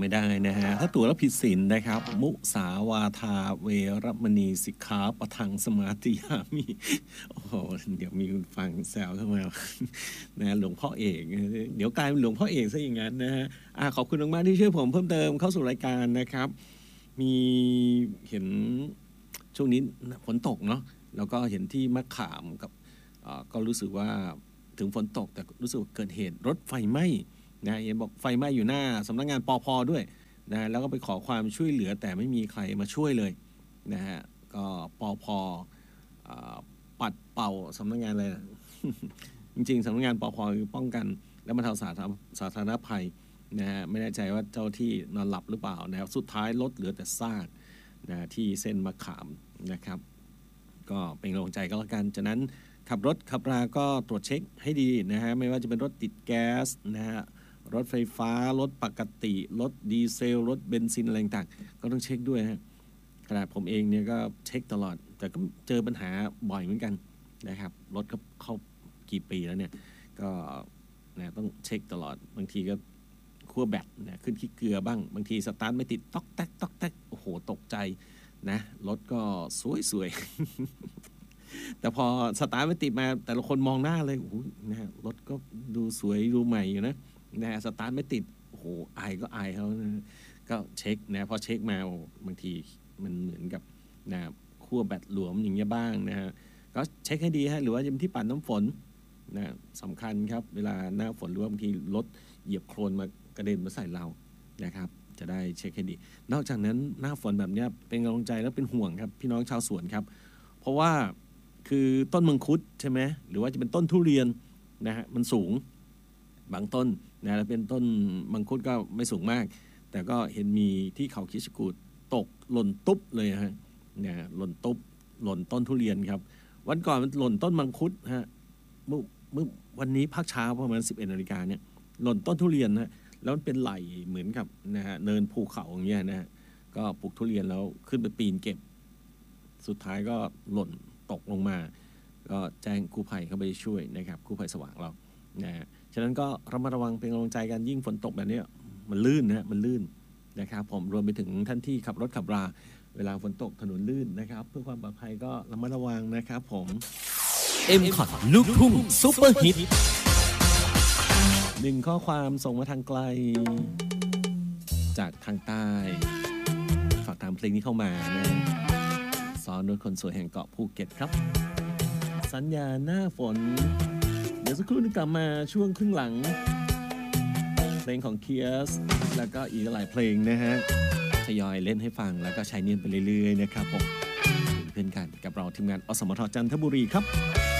ได้นะฮะถ้าตั๋วแล้วผิดศีลนะครับมุสาวาทาเวรมณีสิกขาปะทังสมาธิยามิโอ้โหเดี๋ยวมีฟังแซวเข้ามานะหลวงพ่อเอกเดี๋ยวกลายเป็นหลวงพ่อเอกซะอย่างนั้นนะฮะขอบคุณมากๆที่ช่วยผมเพิ่มเติมเข้าสู่รายการนะครับมีเห็นช่วงนี้ฝนตกเนาะแล้วก็เห็นที่มะขามกับก็รู้สึกว่าถึงฝนตกแต่รู้สึกเกิดเหตุรถไฟไหม้นะเห็นบอกไฟไหม้อยู่หน้าสำนักงานปภ.ด้วยนะแล้วก็ไปขอความช่วยเหลือแต่ไม่มีใครมาช่วยเลยนะฮะก็ปภ.ปัดเป่าสำนักงานอะไรนะ จริงๆสำนักงานปภ.คือป้องกันและบรรเทาสาธารณภัยนะฮะไม่แน่ใจว่าเจ้าที่นอนหลับหรือเปล่านะครับสุดท้ายรถเหลือแต่ซากนะที่เส้นมะขามนะครับก็เป็นกำลังใจก็แล้วกันจากนั้นขับรถขับราก็ตรวจเช็คให้ดีนะฮะไม่ว่าจะเป็นรถติดแก๊สนะฮะรถไฟฟ้ารถปกติรถดีเซลรถเบนซินอะไรต่างๆก็ต้องเช็คด้วยฮะขนาดผมเองเนี่ยก็เช็คตลอดแต่ก็เจอปัญหาบ่อยเหมือนกันนะครับรถก็เข้ากี่ปีแล้วเนี่ยก็นะต้องเช็คตลอดบางทีก็ขั้วแบตนะขึ้นขี้เกลือบ้างบางทีสตาร์ทไม่ติดต๊อกแต๊กต๊อกแต๊กโอ้โหตกใจนะรถก็สวยๆแต่พอสตาร์ทไม่ติดมาแต่ละคนมองหน้าเลยโอ้โหนะฮะรถก็ดูสวยดูใหม่อยู่นะสตาร์ทไม่ติดโอ้โหอายก็อายเขานะก็เช็คนะพอเช็คมาบางทีมันเหมือนกับนะขั้วแบตหลวมอย่างเงี้ยบ้างนะฮะก็เช็คให้ดีฮะหรือว่าจะเป็นที่ปัดน้ำฝนนะสำคัญครับเวลาหน้าฝนหรือว่าบางทีรถเหยียบโคลนมากระเด็นมาใส่เรานะครับจะได้เช็คให้ดีนอกจากนั้นหน้าฝนแบบนี้เป็นกำลังใจและเป็นห่วงครับพี่น้องชาวสวนครับเพราะว่าคือต้นมังคุดใช่ไหมหรือว่าจะเป็นต้นทุเรียนนะฮะมันสูงบางต้นนะแล้วเป็นต้นมังคุดก็ไม่สูงมากแต่ก็เห็นมีที่เขาคิชกูดตกหล่นตุ๊บเลยฮะเนี่ยหล่นตุ๊บหล่นต้นทุเรียนครับวันก่อนมันหล่นต้นมังคุดฮะเมื่อวันนี้ภาคเช้าประมาณ 11 นาฬิกาเนี่ยหล่นต้นทุเรียนนะแล้วมันเป็นไหลเหมือนกับนะฮะเนินภูเขาอย่างเงี้ยนะฮะก็ปลูกทุเรียนแล้วขึ้นไปปีนเก็บสุดท้ายก็หล่นตกลงมาก็แจ้งกู้ภัยเข้าไปช่วยนะครับกู้ภัยสว่างเรานะฮะฉะนั้นก็ระมัดระวังเป็นกำลังใจกันยิ่งฝนตกแบบนี้มันลื่นนะมันลื่นนะครับผมรวมไปถึงท่านที่ขับรถขับราเวลาฝนตกถนนลื่นนะครับเพื่อความปลอดภัยก็ระมัดระวังนะครับผม M-Cot ลูกทุ่งซุปเปอร์ฮิต 1ข้อความส่งมาทางไกลจากทางใต้ฝากตามเพลงนี้เข้ามานะสอนนุชคนสวยแห่งเกาะภูเก็ตครับสัญญาหน้าฝนเดี๋ยวสักครู่นึงกลับมาช่วงครึ่งหลังเพลงของ Kiers แล้วก็อีกหลายเพลงนะฮะทยอยเล่นให้ฟังแล้วก็ใช้เนียนไปเรื่อยๆนะครับผมเพื่อนกันกับเราทีมงานอสมทจันทบุรีครับ